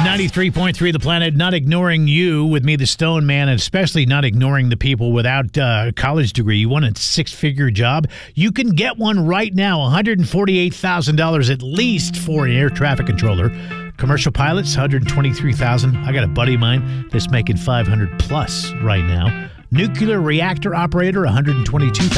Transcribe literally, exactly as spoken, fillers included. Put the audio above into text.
ninety-three point three The Planet, not ignoring you with me, the Stone Man, and especially not ignoring the people without uh, a college degree. You want a six-figure job? You can get one right now, one hundred forty-eight thousand dollars at least for an air traffic controller. Commercial pilots, one hundred twenty-three thousand dollars. I got a buddy of mine that's making five hundred plus right now. Nuclear reactor operator, one hundred twenty-two thousand dollars.